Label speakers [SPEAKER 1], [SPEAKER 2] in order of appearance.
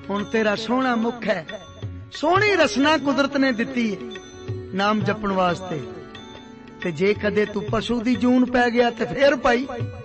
[SPEAKER 1] हुण तेरा सोहना मुख है, सोहनी रसना कुदरत ने दिती है नाम जपण वास्ते। ते जे कदे तू पशु दी जून पै गया ते फिर भाई